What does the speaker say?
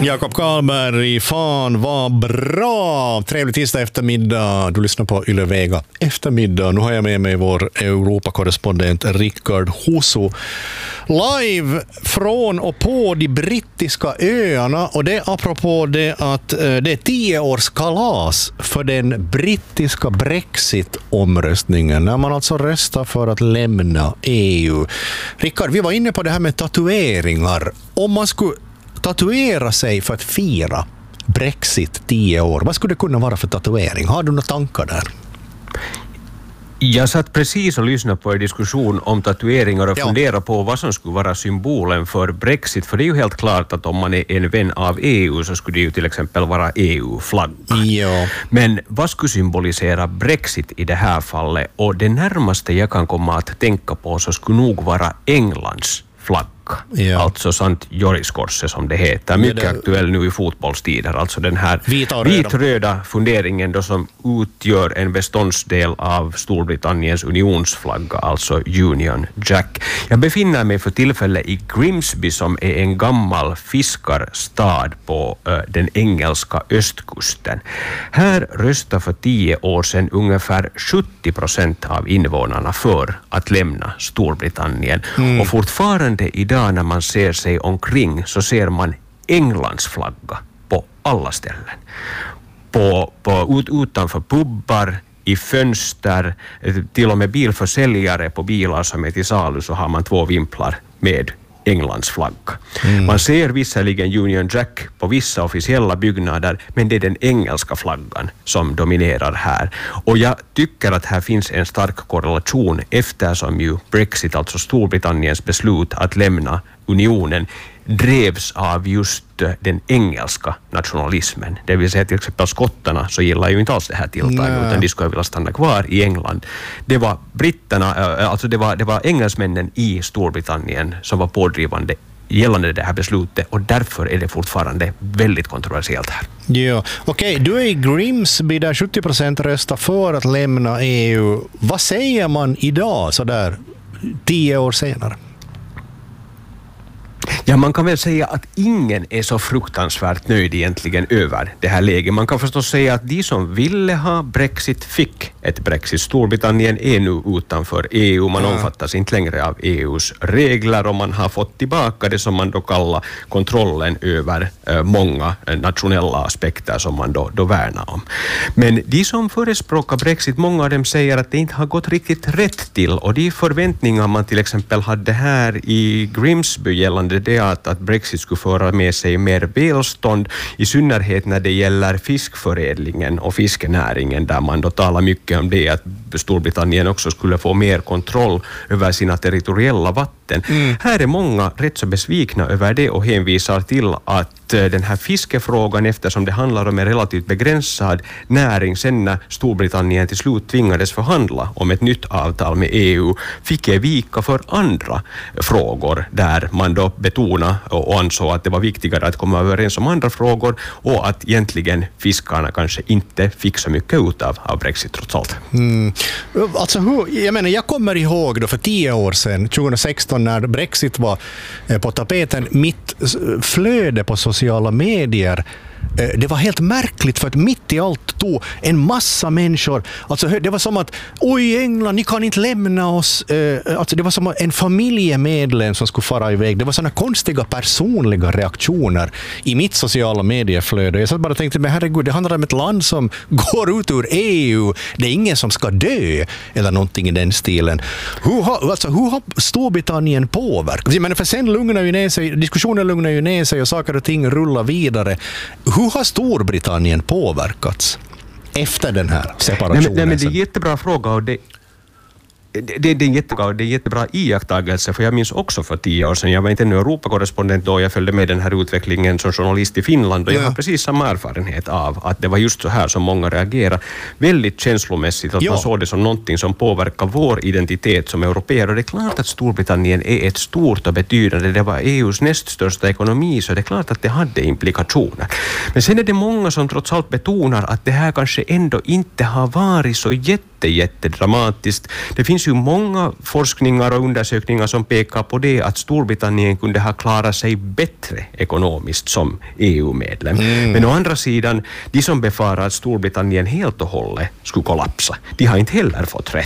Jakob Karlberg, fan vad bra! Trevlig tisdag eftermiddag. Du lyssnar på Yle Vega eftermiddag. Nu har jag med mig vår Europakorrespondent Rickard Husu. Live från och på de brittiska öarna. Och det apropå det att det är 10-årskalas för den brittiska Brexit-omröstningen. När man alltså röstar för att lämna EU. Rickard, vi var inne på det här med tatueringar. Om man skulle tatuera sig för att fira Brexit 10 år. Vad skulle det kunna vara för tatuering? Har du några tankar där? Jag satt precis och lyssnade på en diskussion om tatueringar och funderade på vad som skulle vara symbolen för Brexit. För det är ju helt klart att om man är en vän av EU så skulle det ju till exempel vara EU-flagga. Ja. Men vad skulle symbolisera Brexit i det här fallet? Och det närmaste jag kan komma att tänka på så skulle nog vara Englands flagga. Ja. Alltså Sant Joriskorset som det heter. Mycket aktuell nu i fotbollstider. Alltså den här vitröda funderingen då som utgör en beståndsdel av Storbritanniens unionsflagga, alltså Union Jack. Jag befinner mig för tillfället i Grimsby som är en gammal fiskarstad på den engelska östkusten. Här röstade för 10 år sedan ungefär 70% av invånarna för att lämna Storbritannien. Och fortfarande idag när man ser sig omkring så ser man Englands flagga på alla ställen. Utanför pubbar, i fönster, till och med bilförsäljare på bilar som är till salu så har man 2 vimplar med Englands flagga. Man ser visserligen Union Jack på vissa officiella byggnader, men det är den engelska flaggan som dominerar här. Och jag tycker att här finns en stark korrelation eftersom ju Brexit, alltså Storbritanniens beslut att lämna unionen, drevs av just den engelska nationalismen. Det vill säga till exempel skottarna så gillar ju inte alls det här tilltaget utan de skulle vilja stanna kvar i England. Det var britterna, alltså det var engelsmännen i Storbritannien som var pådrivande gällande det här beslutet och därför är det fortfarande väldigt kontroversiellt här. Ja, okej, du är i Grimsby där 70% röstar för att lämna EU. Vad säger man idag så där 10 år senare? Ja, man kan väl säga att ingen är så fruktansvärt nöjd egentligen över det här läget. Man kan förstås säga att de som ville ha Brexit fick ett Brexit. Storbritannien är nu utanför EU. Man omfattas inte längre av EUs regler och man har fått tillbaka det som man då kallar kontrollen över många nationella aspekter som man då värnar om. Men de som förespråkar Brexit, många av dem säger att det inte har gått riktigt rätt till och de förväntningar man till exempel hade här i Grimsby gällande det att Brexit skulle föra med sig mer välstånd, i synnerhet när det gäller fiskförädlingen och fiskenäringen där man då talar mycket om det att Storbritannien också skulle få mer kontroll över sina territoriella vatten. Här är många rätt så besvikna över det och hänvisar till att den här fiskefrågan, eftersom det handlar om en relativt begränsad näring sen när Storbritannien till slut tvingades förhandla om ett nytt avtal med EU, fick vika för andra frågor där man då betonade och ansåg att det var viktigare att komma överens om andra frågor och att egentligen fiskarna kanske inte fick så mycket ut av Brexit trots allt. Alltså, jag kommer ihåg då för 10 år sedan, 2016, när Brexit var på tapeten, mitt flöde på sociala medier, det var helt märkligt för att mitt i allt tog en massa människor, alltså det var som att oj England, ni kan inte lämna oss, alltså det var som en familjemedlem som skulle fara iväg. Det var såna konstiga personliga reaktioner i mitt sociala medieflöde. Jag satt bara och tänkte, men herregud, det handlar om ett land som går ut ur EU, det är ingen som ska dö eller någonting i den stilen. Hur har Storbritannien påverkat? Men för sen lugnar ju ner sig, diskussionen lugnar ju ner sig och saker och ting rullar vidare. Hur har Storbritannien påverkats efter den här separationen? Nej, men det är en jättebra fråga och det är jättebra iakttagelse, för jag minns också för 10 år sedan, jag var inte en Europakorrespondent då, jag följde med den här utvecklingen som journalist i Finland och jag har precis samma erfarenhet av att det var just så här som många reagerar väldigt känslomässigt, att man såg det som någonting som påverkar vår identitet som europeer. Och det är klart att Storbritannien är ett stort och betydande, det var EUs näst största ekonomi, så det är klart att det hade implikationer. Men sen är det många som trots allt betonar att det här kanske ändå inte har varit så jättedramatiskt. Det finns ju många forskningar och undersökningar som pekar på det, att Storbritannien kunde ha klarat sig bättre ekonomiskt som EU-medlem. Men å andra sidan, de som befarar att Storbritannien helt och hållet skulle kollapsa, de har inte heller fått rätt.